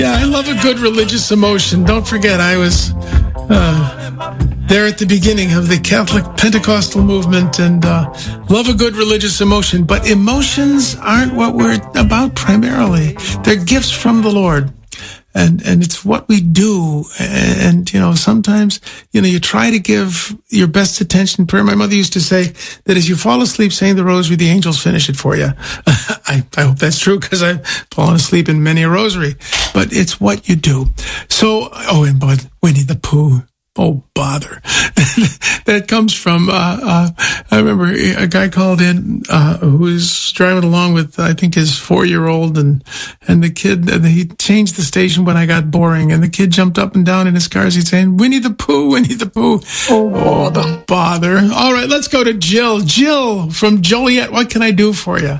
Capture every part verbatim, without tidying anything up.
Yeah, I love a good religious emotion. Don't forget, I was uh, there at the beginning of the Catholic Pentecostal movement and uh, love a good religious emotion. But emotions aren't what we're about primarily. They're gifts from the Lord. And, and it's what we do. And, you know, sometimes, you know, you try to give your best attention to prayer. My mother used to say that as you fall asleep saying the rosary, the angels finish it for you. I, I hope that's true because I've fallen asleep in many a rosary, but it's what you do. So, oh, and but Winnie the Pooh. Oh, bother. That comes from, uh, uh, I remember a guy called in, uh, who was driving along with, I think, his four-year-old, and, and the kid, and he changed the station when I got boring, and the kid jumped up and down in his car as he's saying, Winnie the Pooh, Winnie the Pooh. Oh, oh, the bother. All right, let's go to Jill. Jill from Joliet, what can I do for you?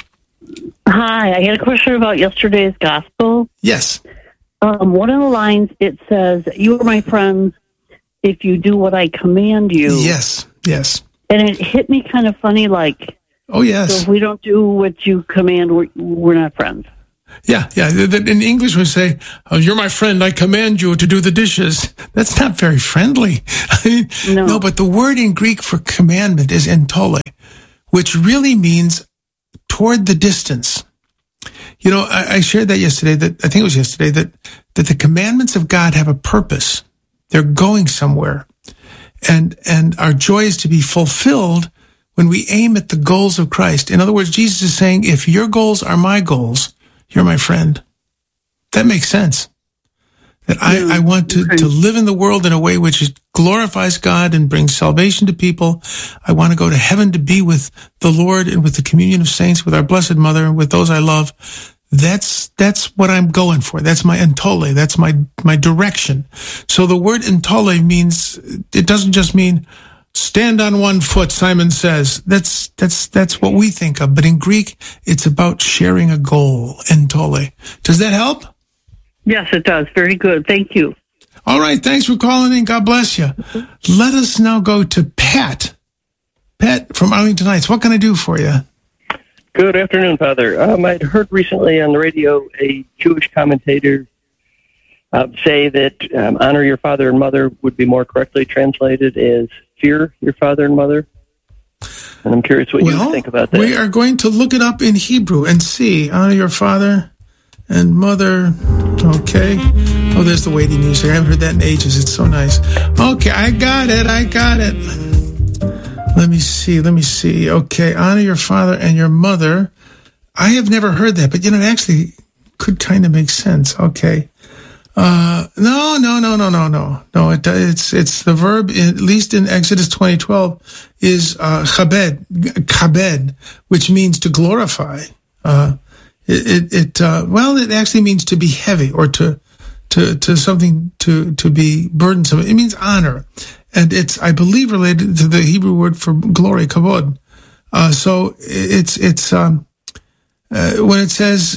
Hi, I got a question about yesterday's gospel. Yes. Um, one of the lines, it says, you are my friends if you do what I command you. Yes, yes. And it hit me kind of funny, like, oh, yes. So if we don't do what you command, we're, we're not friends. Yeah, yeah. In English, we say, oh, you're my friend, I command you to do the dishes. That's not very friendly. I mean, no. no, but the word in Greek for commandment is entole, which really means toward the distance. You know, I, I shared that yesterday, that I think it was yesterday, that, that the commandments of God have a purpose. They're going somewhere. And, and our joy is to be fulfilled when we aim at the goals of Christ. In other words, Jesus is saying, if your goals are my goals, you're my friend. That makes sense. That yeah, I, I want to, okay. to live in the world in a way which is, glorifies God and brings salvation to people. I want to go to heaven to be with the Lord and with the communion of saints, with our Blessed Mother, and with those I love. That's, that's what I'm going for. That's my entole. That's my, my direction. So the word entole means, it doesn't just mean stand on one foot, Simon says. That's, that's, that's what we think of. But in Greek, it's about sharing a goal, entole. Does that help? Yes, it does. Very good. Thank you. All right. Thanks for calling in. God bless you. Mm-hmm. Let us now go to Pat. Pat from Arlington Heights. What can I do for you? Good afternoon, Father. Um, I'd heard recently on the radio a Jewish commentator uh, say that um, honor your father and mother would be more correctly translated as fear your father and mother. And I'm curious what well, you think about that. We are going to look it up in Hebrew and see. Honor your father and mother. Okay. Oh, there's the weighty music. I haven't heard that in ages. It's so nice. Okay, I got it. I got it. Let me see. Let me see. Okay. Honor your father and your mother. I have never heard that, but you know, it actually could kind of make sense. Okay. Uh, no, no, no, no, no, no, no. It, it's, it's the verb, at least in Exodus twenty twelve, is, uh, chabed, chabed, which means to glorify. Uh, it, it, it uh, well, it actually means to be heavy or to, to, to something to, to be burdensome. It means honor. And it's, I believe, related to the Hebrew word for glory, kavod. Uh, so it's, it's, um, uh, when it says,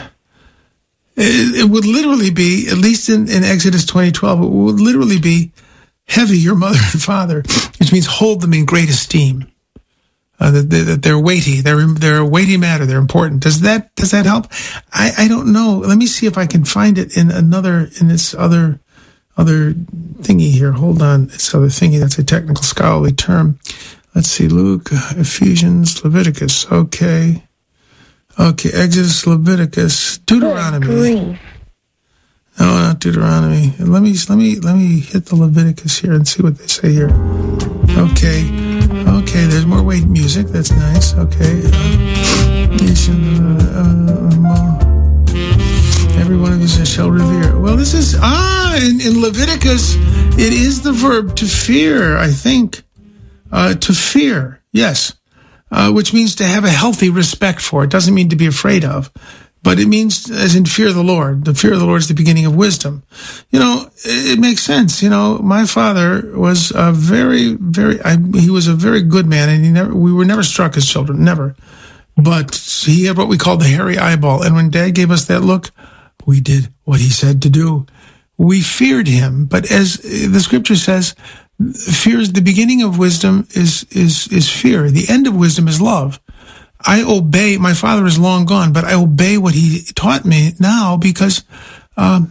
it, it would literally be, at least in, in Exodus twenty twelve, it would literally be heavy your mother and father, which means hold them in great esteem. Uh, that, that they're weighty, they're, they're a weighty matter, they're important. Does that, does that help? I, I don't know. Let me see if I can find it in another, in this other, other thingy here. Hold on. This other thingy, that's a technical scholarly term. Let's see. Luke, Ephesians, Leviticus. Okay. Okay. Exodus, Leviticus, Deuteronomy. No, not Deuteronomy. Let me, let me, let me hit the Leviticus here and see what they say here. Okay. Okay. There's more weight music. That's nice. Okay. Uh, nation, uh, uh, every one of these shall revere. Well, this is, ah, in, in Leviticus, it is the verb to fear, I think. Uh, to fear, yes. Uh, which means to have a healthy respect for. It doesn't mean to be afraid of. But it means, as in fear the Lord. The fear of the Lord is the beginning of wisdom. You know, it, it makes sense. You know, my father was a very, very, I, he was a very good man, and he never, we were never struck as children, never. But he had what we called the hairy eyeball. And when Dad gave us that look, we did what he said to do. We feared him. But as the scripture says, fear is the beginning of wisdom is, is, is fear. The end of wisdom is love. I obey, my father is long gone, but I obey what he taught me now because um,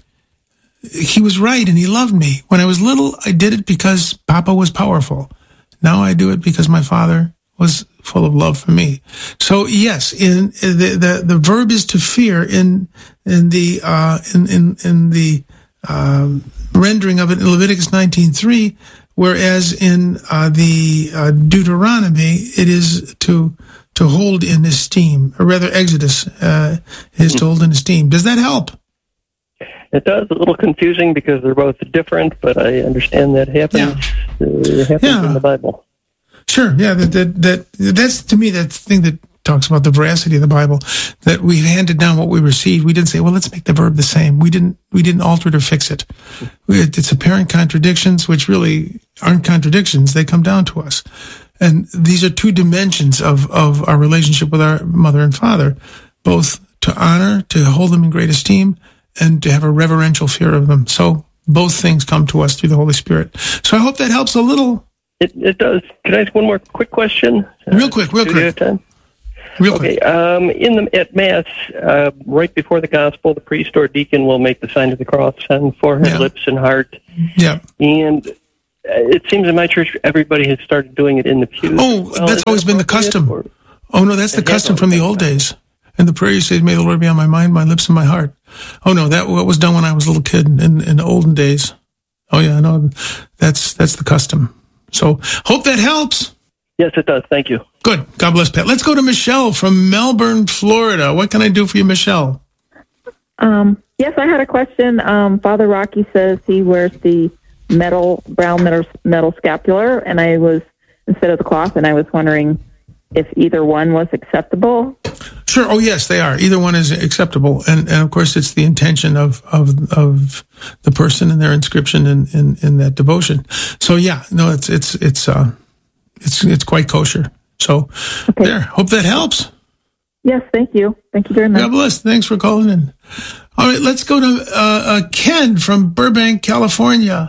he was right and he loved me. When I was little, I did it because Papa was powerful. Now I do it because my father was full of love for me. So yes, in the the, the verb is to fear in in the uh, in in in the uh, rendering of it in Leviticus nineteen three, whereas in uh, the uh, Deuteronomy it is to to hold in esteem, or rather Exodus uh, is to hold in esteem. Does that help? It does. A little confusing because they're both different, but I understand that happens. Yeah. Uh, happens yeah. in the Bible. Sure. Yeah. That, that that that's to me that thing that talks about the veracity of the Bible. That we've handed down what we received. We didn't say, well, let's make the verb the same. We didn't. We didn't alter it or fix it. It's apparent contradictions, which really aren't contradictions. They come down to us, and these are two dimensions of of our relationship with our mother and father, both to honor, to hold them in great esteem, and to have a reverential fear of them. So both things come to us through the Holy Spirit. So I hope that helps a little. It, it does. Can I ask one more quick question? Real quick, real quick. Time? Real okay. quick. Um, in the at Mass, uh, right before the Gospel, the priest or deacon will make the sign of the cross on forehead, Yeah. lips, and heart. Yeah. And it seems in my church everybody has started doing it in the pews. Oh, well, that's always been the custom. Or? Oh, no, that's the custom from the old days. And the prayer you say, may the Lord be on my mind, my lips, and my heart. Oh, no, that what was done when I was a little kid in, in the olden days. Oh, yeah, no, that's that's the custom. So hope that helps. Yes, it does. Thank you. Good. God bless, Pat. Let's go to Michelle from Melbourne, Florida. What can I do for you, Michelle? Um, yes, I had a question. Um, Father Rocky says he wears the metal, brown metal, metal scapular, and I was, instead of the cloth, and I was wondering if either one was acceptable. Sure. Oh, yes, they are. Either one is acceptable. And, and of course, it's the intention of, of, of the person and their inscription in, in, in that devotion. So, yeah, no, it's, it's, it's, uh, it's, it's quite kosher. So, okay. There. Hope that helps. Yes, thank you. Thank you very much. God bless. Thanks for calling in. All right, let's go to uh, uh, Ken from Burbank, California.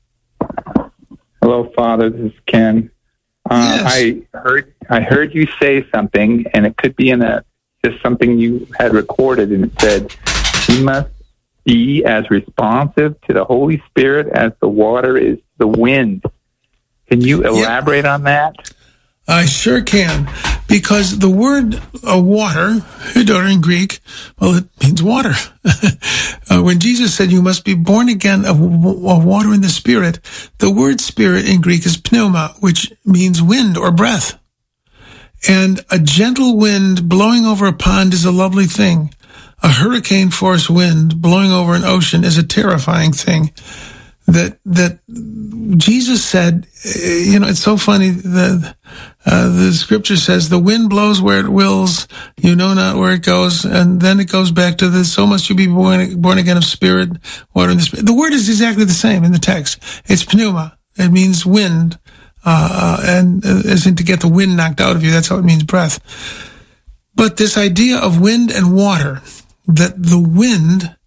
Hello, Father. This is Ken. Uh, yes. I heard I heard you say something, and it could be in a just something you had recorded, and it said, "We must be as responsive to the Holy Spirit as the water is to the wind." Can you elaborate yep. on that? I sure can, because the word uh, water, hydor in Greek, well, it means water. uh, when Jesus said you must be born again of, of water in the Spirit, the word spirit in Greek is pneuma, which means wind or breath. And a gentle wind blowing over a pond is a lovely thing. A hurricane force wind blowing over an ocean is a terrifying thing. That that Jesus said, you know, it's so funny that uh, the scripture says the wind blows where it wills, you know not where it goes, and then it goes back to this. So must you be born born again of spirit, water in the spirit. The word is exactly the same in the text. It's pneuma. It means wind, uh, and uh, as in to get the wind knocked out of you. That's how it means breath. But this idea of wind and water, that the wind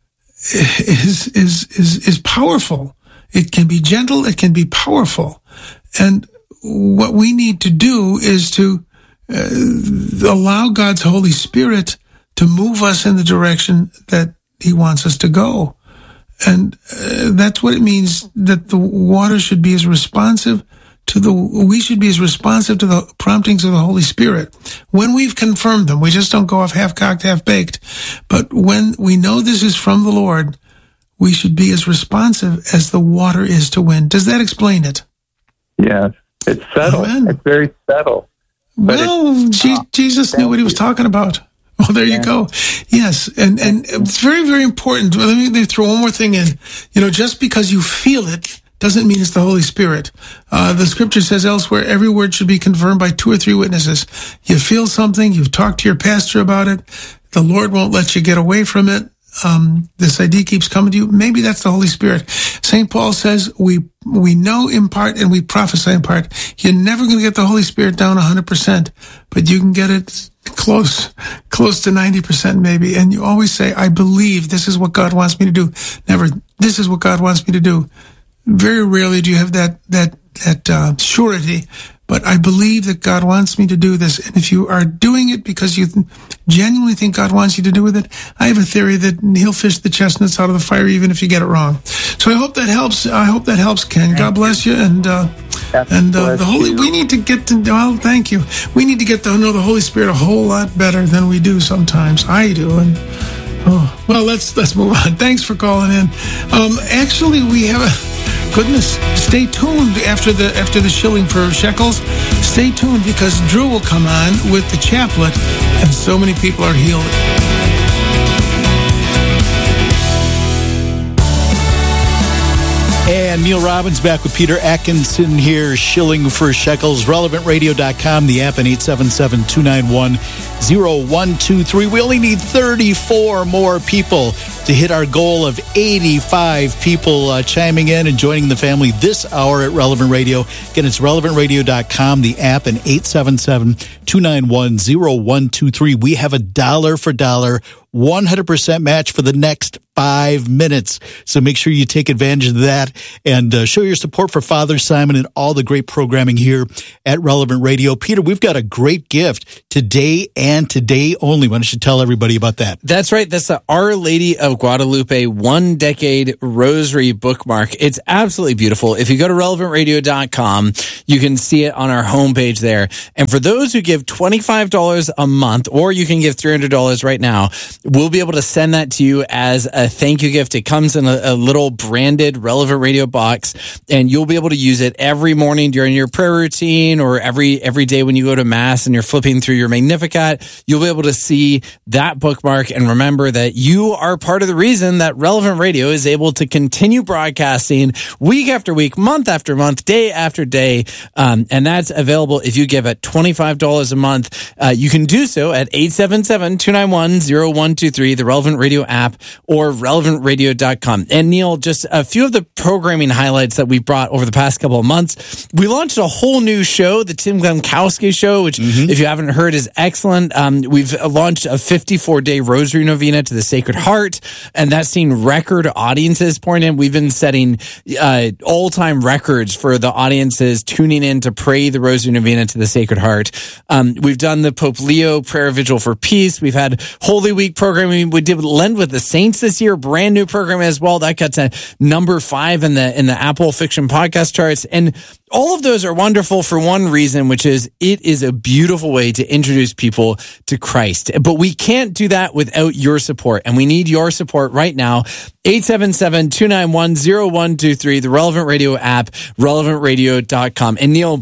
is is is is powerful. It can be gentle, it can be powerful. And what we need to do is to uh, allow God's Holy Spirit to move us in the direction that he wants us to go. And uh, that's what it means, that the water should be as responsive to the, we should be as responsive to the promptings of the Holy Spirit. When we've confirmed them, we just don't go off half-cocked, half-baked. But when we know this is from the Lord, we should be as responsive as the water is to wind. Does that explain it? Yes. It's subtle. Amen. It's very subtle. Well, Je- Jesus knew what he was talking about. Oh, there you go. Yes, and and it's very, very important. Let me, let me throw one more thing in. You know, just because you feel it doesn't mean it's the Holy Spirit. Uh, the scripture says elsewhere, every word should be confirmed by two or three witnesses. You feel something, you've talked to your pastor about it, the Lord won't let you get away from it. Um, this idea keeps coming to you. Maybe that's the Holy Spirit. Saint Paul says we we know in part and we prophesy in part. You're never going to get the Holy Spirit down one hundred percent, but you can get it close, close to ninety percent maybe. And you always say, I believe this is what God wants me to do. Never, this is what God wants me to do. Very rarely do you have that that that uh, surety, but I believe that God wants me to do this. And if you are doing it because you genuinely think God wants you to do with it, I have a theory that he'll fish the chestnuts out of the fire even if you get it wrong. So I hope that helps. I hope that helps, Ken. God bless you. And uh, and uh, the Holy, we need to get to, well, thank you. We need to get to know the Holy Spirit a whole lot better than we do sometimes. I do. And oh, well, let's let's move on. Thanks for calling in. Um, actually, we have a goodness. Stay tuned after the after the shilling for shekels. Stay tuned because Drew will come on with the chaplet, and so many people are healed. And Neil Robbins back with Peter Atkinson here, shilling for shekels, relevant radio dot com, the app, and eight seven seven, two nine one, zero one two three. We only need thirty-four more people to hit our goal of eighty-five people uh, chiming in and joining the family this hour at Relevant Radio. Again, it's relevant radio dot com, the app, and eight seven seven, two nine one, zero one two three. We have a dollar for dollar, one hundred percent match for the next five minutes. So make sure you take advantage of that and uh, show your support for Father Simon and all the great programming here at Relevant Radio. Peter, we've got a great gift today and today only. Why don't you tell everybody about that? That's right. That's the Our Lady of Guadalupe One Decade Rosary bookmark. It's absolutely beautiful. If you go to relevant radio dot com, you can see it on our homepage there. And for those who give twenty-five dollars a month, or you can give three hundred dollars right now, we'll be able to send that to you as a thank you gift. It comes in a, a little branded Relevant Radio box, and you'll be able to use it every morning during your prayer routine, or every every day when you go to Mass and you're flipping through your Magnificat. You'll be able to see that bookmark and remember that you are part of the reason that Relevant Radio is able to continue broadcasting week after week, month after month, day after day. Um, and that's available if you give at twenty-five dollars a month. Uh, you can do so at eight seven seven, two nine one, zero one two three, the Relevant Radio app, or relevant radio dot com. And Neil, just a few of the programming highlights that we brought over the past couple of months. We launched a whole new show, the Tim Glemkowski Show, which mm-hmm. if you haven't heard is excellent. Um, we've launched a fifty-four day Rosary Novena to the Sacred Heart, and that's seen record audiences pouring in. We've been setting uh, all-time records for the audiences tuning in to pray the Rosary Novena to the Sacred Heart. Um, we've done the Pope Leo Prayer Vigil for Peace. We've had Holy Week programming. We did Lend with the Saints this year, brand new program as well. That got to number five in the in the Apple Fiction podcast charts. And all of those are wonderful for one reason, which is it is a beautiful way to introduce people to Christ. But we can't do that without your support, and we need your support right now. eight seven seven, two nine one, zero one two three, the Relevant Radio app, relevant radio dot com. And Neil,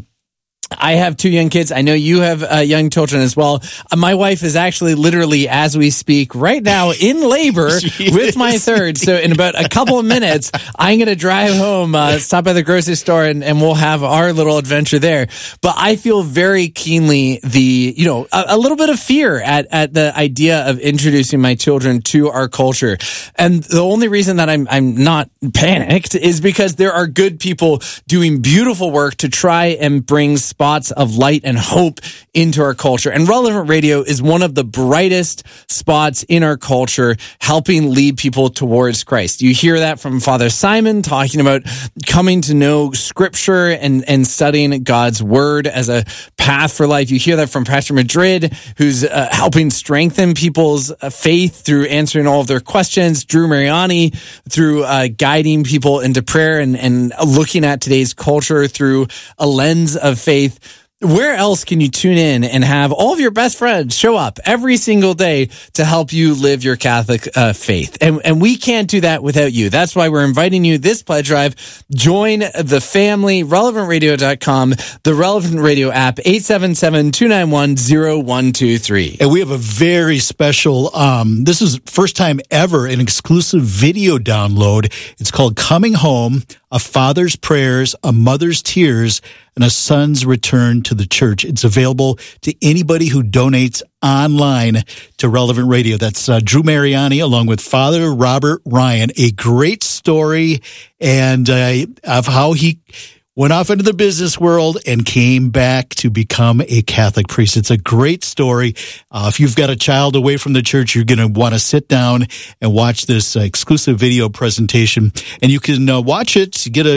I have two young kids. I know you have uh, young children as well. Uh, my wife is actually literally, as we speak right now, in labor with my third. So in about a couple of minutes, I'm going to drive home, uh, stop by the grocery store, and, and we'll have our little adventure there. But I feel very keenly the, you know, a, a little bit of fear at, at the idea of introducing my children to our culture. And the only reason that I'm, I'm not panicked is because there are good people doing beautiful work to try and bring spots of light and hope into our culture. And Relevant Radio is one of the brightest spots in our culture, helping lead people towards Christ. You hear that from Father Simon talking about coming to know Scripture and, and studying God's Word as a path for life. You hear that from Pastor Madrid, who's uh, helping strengthen people's uh, faith through answering all of their questions. Drew Mariani through uh, guiding people into prayer and, and looking at today's culture through a lens of faith. Where else can you tune in and have all of your best friends show up every single day to help you live your Catholic uh, faith? And, and we can't do that without you. That's why we're inviting you this pledge drive. Join the family, relevant radio dot com, the Relevant Radio app, eight seven seven, two nine one, zero one two three. And we have a very special, um, this is first time ever, an exclusive video download. It's called Coming Home, A Father's Prayers, A Mother's Tears, and a son's return to the church. It's available to anybody who donates online to Relevant Radio. That's uh, Drew Mariani along with Father Robert Ryan. A great story and uh, of how he went off into the business world and came back to become a Catholic priest. It's a great story. Uh, if you've got a child away from the church, you're going to want to sit down and watch this uh, exclusive video presentation. And you can uh, watch it, get a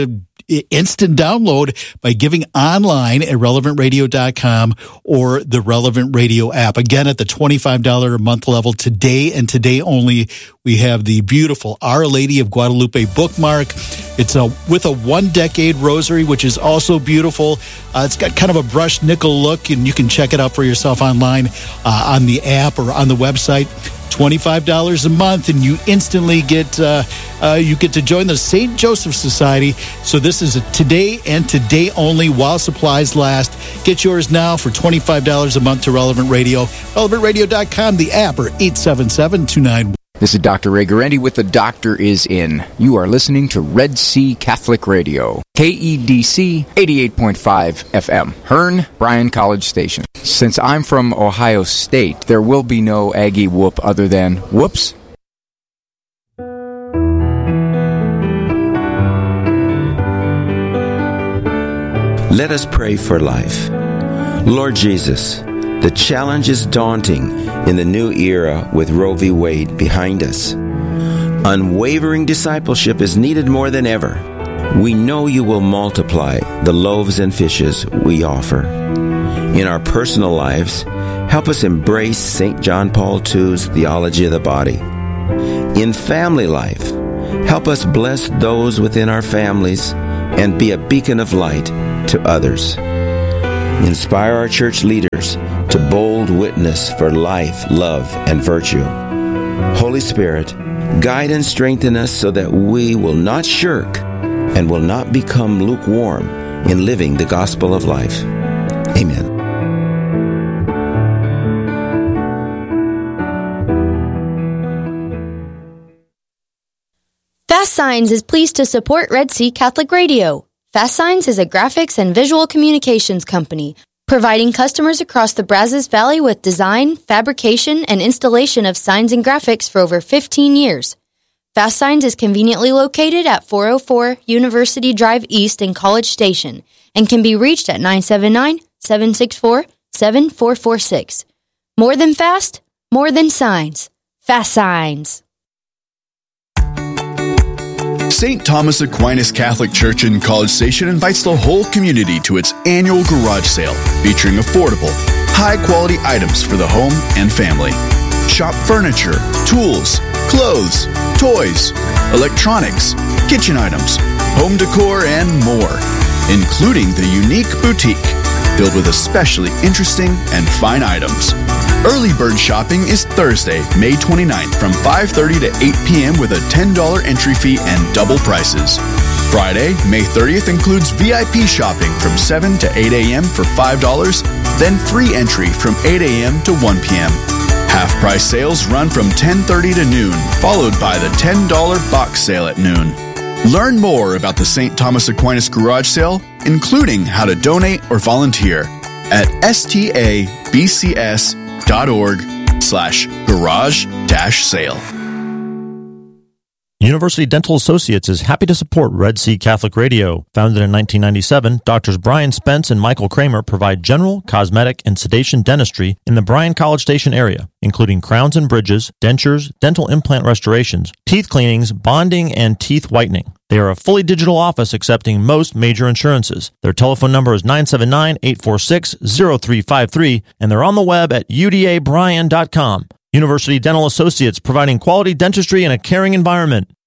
instant download by giving online at relevant radio dot com or the Relevant Radio app. Again, at the twenty-five dollars a month level today and today only, we have the beautiful Our Lady of Guadalupe bookmark. It's a with a one-decade rosary, which is also beautiful. Uh, it's got kind of a brushed nickel look, and you can check it out for yourself online uh, on the app or on the website. twenty-five dollars a month, and you instantly get uh, uh, you get to join the Saint Joseph Society. So this is a today and today only while supplies last. Get yours now for twenty-five dollars a month to Relevant Radio. relevant radio dot com, the app, or eight seven seven, two nine one. This is Doctor Ray Guarendi with The Doctor Is In. You are listening to Red Sea Catholic Radio, K E D C eighty-eight point five F M, Hearn, Bryan College Station. Since I'm from Ohio State, there will be no Aggie whoop other than whoops. Let us pray for life. Lord Jesus, the challenge is daunting in the new era with Roe v. Wade behind us. Unwavering discipleship is needed more than ever. We know you will multiply the loaves and fishes we offer. In our personal lives, help us embrace Saint John Paul the Second's theology of the body. In family life, help us bless those within our families and be a beacon of light to others. Inspire our church leaders to bold witness for life, love, and virtue. Holy Spirit, guide and strengthen us so that we will not shirk and will not become lukewarm in living the gospel of life. Amen. Fast Signs is pleased to support Red Sea Catholic Radio. Fast Signs is a graphics and visual communications company, providing customers across the Brazos Valley with design, fabrication, and installation of signs and graphics for over fifteen years. Fast Signs is conveniently located at four oh four University Drive East in College Station and can be reached at nine seven nine, seven six four, seven four four six. More than fast, more than signs. Fast Signs. Saint Thomas Aquinas Catholic Church in College Station invites the whole community to its annual garage sale, featuring affordable, high-quality items for the home and family. Shop furniture, tools, clothes, toys, electronics, kitchen items, home decor, and more, including the unique boutique, filled with especially interesting and fine items. Early bird shopping is Thursday, May twenty-ninth from five thirty to eight p.m. with a ten dollars entry fee and double prices. Friday, May thirtieth includes V I P shopping from seven to eight a.m. for five dollars, then free entry from eight a.m. to one p.m. Half-price sales run from ten thirty to noon, followed by the ten dollars box sale at noon. Learn more about the Saint Thomas Aquinas Garage Sale, including how to donate or volunteer, at S T A B C S dot org slash garage dash sale. University Dental Associates is happy to support Red Sea Catholic Radio. Founded in nineteen ninety-seven, Doctors Brian Spence and Michael Kramer provide general, cosmetic, and sedation dentistry in the Bryan College Station area, including crowns and bridges, dentures, dental implant restorations, teeth cleanings, bonding, and teeth whitening. They are a fully digital office accepting most major insurances. Their telephone number is nine seven nine, eight four six, zero three five three, and they're on the web at U D A Bryan dot com. University Dental Associates, providing quality dentistry in a caring environment.